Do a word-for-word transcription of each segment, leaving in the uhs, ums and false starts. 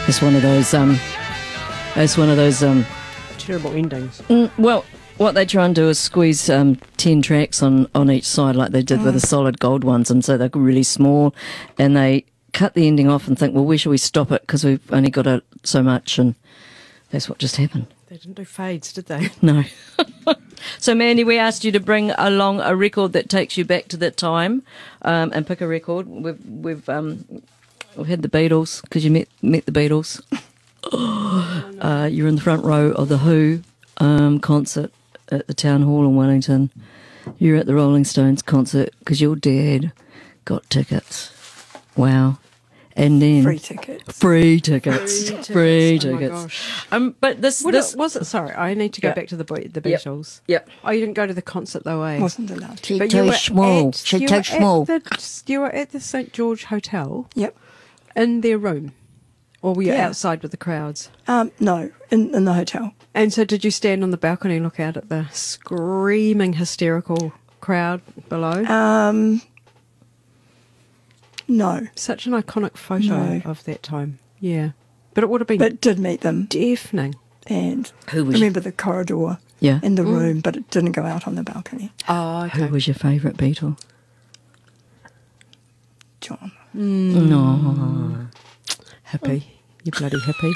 It's one of those, um, it's one of those, um, Terrible endings. mm, well, what they try and do is squeeze um, ten tracks on, on each side like they did Mm. with the Solid Gold ones, and so they're really small, and they cut the ending off and think, well, where should we stop it, because we've only got a, so much, and that's what just happened. They didn't do fades, did they? No. So, Mandy, we asked you to bring along a record that takes you back to that time, um, and pick a record. We've we've um, we've had the Beatles, because you met met the Beatles. uh, you're in the front row of the Who um, concert at the Town Hall in Wellington. You're at the Rolling Stones concert because your dad got tickets. Wow. And then Free tickets. Free tickets. Free Free tickets. Oh my tickets. gosh. Um, but this, What this it, was it? Sorry, I need to go Yeah. back to the Be- the Yep. Beatles. Yep. Oh, you didn't go to the concert though, eh? Wasn't allowed to. She But too you were small. at- She you too were at small. the- you were at the Saint George Hotel Yep. in their room, or were you Yeah. outside with the crowds? Um, no, in, in the hotel. And so, did you stand on the balcony and look out at the screaming, hysterical crowd below? Um, no, Such an iconic photo No. of that time. Yeah, but it would have been but did meet them. deafening. And Who was remember the corridor Yeah. in the room, but it didn't go out on the balcony. Oh, Who was your favourite Beatle? John. No. Hippie. You bloody hippie.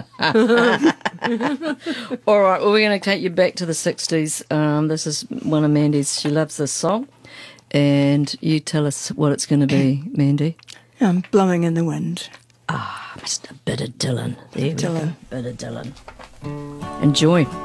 All right, well, we're going to take you back to the sixties. Um, this is one of Mandy's. She loves this song. And you tell us what it's going to be, Mandy. Um, blowing in the wind. Ah, Mister Bitter Dylan. There we go. Dylan. Bitter Dylan. Enjoy.